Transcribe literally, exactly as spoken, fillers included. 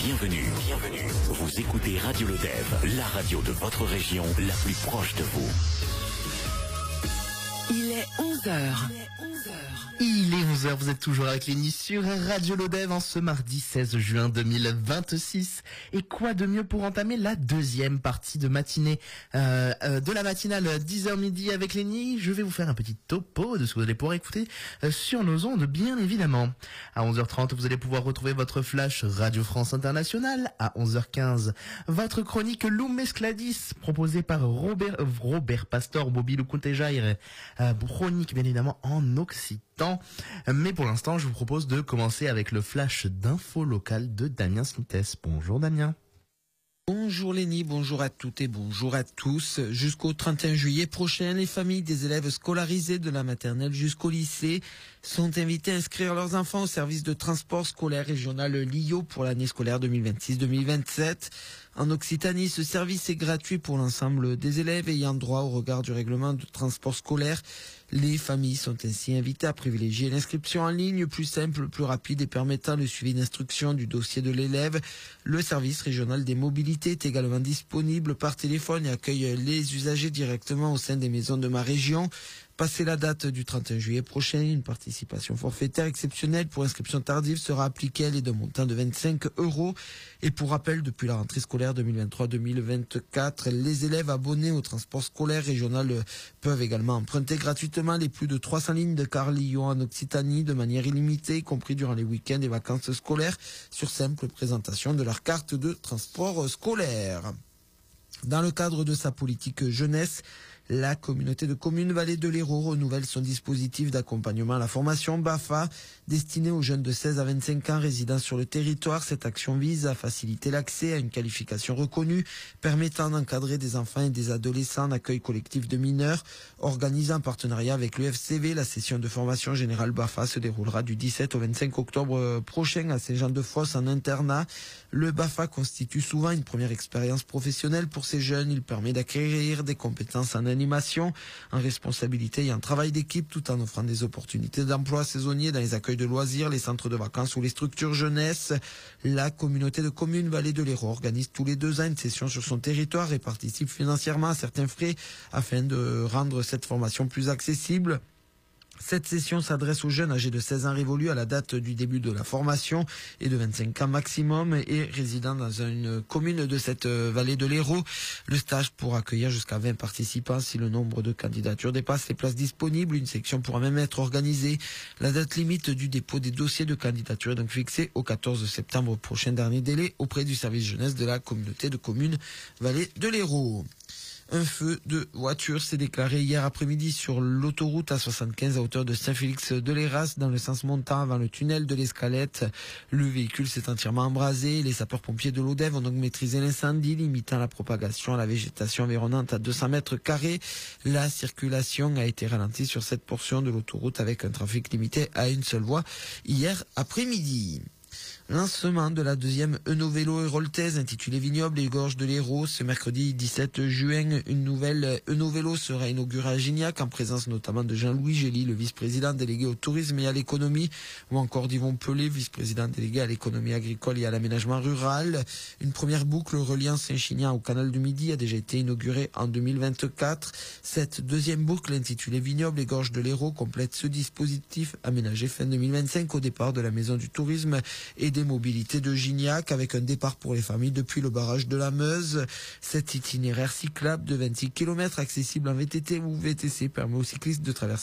Bienvenue, bienvenue. Vous écoutez Radio Lodève, la radio de votre région, la plus proche de vous. Il est onze heures. Il est onze heures, vous êtes toujours avec Lénie sur Radio Lodève en ce mardi seize juin deux mille vingt-six. Et quoi de mieux pour entamer la deuxième partie de matinée euh, euh, de la matinale dix heures midi avec Lénie. Je vais vous faire un petit topo de ce que vous allez pouvoir écouter euh, sur nos ondes, bien évidemment. À onze heures trente, vous allez pouvoir retrouver votre flash Radio France Internationale. À onze heures quinze, votre chronique Loum Escladis, proposée par Robert, Robert Pastor, Bobby Lukuntejair, euh, chronique bien évidemment en occitan. Mais pour l'instant, je vous propose de commencer avec le flash d'info local de Damien Snites. Bonjour Damien. Bonjour Lénie, bonjour à toutes et bonjour à tous. Jusqu'au trente et un juillet prochain, les familles des élèves scolarisés de la maternelle jusqu'au lycée sont invitées à inscrire leurs enfants au service de transport scolaire régional L I O pour l'année scolaire deux mille vingt-six deux mille vingt-sept. En Occitanie, ce service est gratuit pour l'ensemble des élèves ayant droit au regard du règlement de transport scolaire. Les familles sont ainsi invitées à privilégier l'inscription en ligne, plus simple, plus rapide et permettant le suivi d'instruction du dossier de l'élève. Le service régional des mobilités est également disponible par téléphone et accueille les usagers directement au sein des maisons de ma région. Passé la date du trente et un juillet prochain, une participation forfaitaire exceptionnelle pour inscription tardive sera appliquée. Elle est d'un montant de vingt-cinq euros. Et pour rappel, depuis la rentrée scolaire deux mille vingt-trois deux mille vingt-quatre, les élèves abonnés au transport scolaire régional peuvent également emprunter gratuitement les plus de trois cents lignes de car Lyon en Occitanie de manière illimitée, y compris durant les week-ends et vacances scolaires, sur simple présentation de leur carte de transport scolaire. Dans le cadre de sa politique jeunesse, la communauté de communes Vallée de l'Hérault renouvelle son dispositif d'accompagnement à la formation B A F A destiné aux jeunes de seize à vingt-cinq ans résidant sur le territoire. Cette action vise à faciliter l'accès à une qualification reconnue permettant d'encadrer des enfants et des adolescents en accueil collectif de mineurs. Organisée en partenariat avec l'U F C V, la session de formation générale B A F A se déroulera du dix-sept au vingt-cinq octobre prochain à Saint-Jean-de-Fosse en internat. Le B A F A constitue souvent une première expérience professionnelle pour ces jeunes. Il permet d'acquérir des compétences en animation, en responsabilité et en travail d'équipe tout en offrant des opportunités d'emploi saisonniers dans les accueils de loisirs, les centres de vacances ou les structures jeunesse. La communauté de communes Vallée de l'Hérault organise tous les deux ans une session sur son territoire et participe financièrement à certains frais afin de rendre cette formation plus accessible. Cette session s'adresse aux jeunes âgés de seize ans révolus à la date du début de la formation et de vingt-cinq ans maximum et résidant dans une commune de cette vallée de l'Hérault. Le stage pourra accueillir jusqu'à vingt participants. Si le nombre de candidatures dépasse les places disponibles, une section pourra même être organisée. La date limite du dépôt des dossiers de candidature est donc fixée au quatorze septembre prochain, dernier délai auprès du service jeunesse de la communauté de communes Vallée de l'Hérault. Un feu de voiture s'est déclaré hier après-midi sur l'autoroute A soixante-quinze à hauteur de Saint-Félix-de-Léras dans le sens montant avant le tunnel de l'Escalette. Le véhicule s'est entièrement embrasé. Les sapeurs-pompiers de l'Odève ont donc maîtrisé l'incendie, limitant la propagation à la végétation environnante à deux cents mètres carrés. La circulation a été ralentie sur cette portion de l'autoroute avec un trafic limité à une seule voie hier après-midi. Lancement de la deuxième Eno-Vélo héroltaise intitulée Vignoble et Gorges de l'Hérault. Ce mercredi dix-sept juin, une nouvelle Eno-Vélo sera inaugurée à Gignac en présence notamment de Jean-Louis Gély, le vice-président délégué au tourisme et à l'économie, ou encore d'Yvon Pelé, vice-président délégué à l'économie agricole et à l'aménagement rural. Une première boucle reliant Saint-Chinian au canal du Midi a déjà été inaugurée en deux mille vingt-quatre. Cette deuxième boucle intitulée Vignoble et Gorges de l'Hérault complète ce dispositif aménagé fin deux mille vingt-cinq au départ de la maison du tourisme et des mobilités de Gignac avec un départ pour les familles depuis le barrage de la Meuse. Cet itinéraire cyclable de vingt-six kilomètres accessible en V T T ou V T C permet aux cyclistes de traverser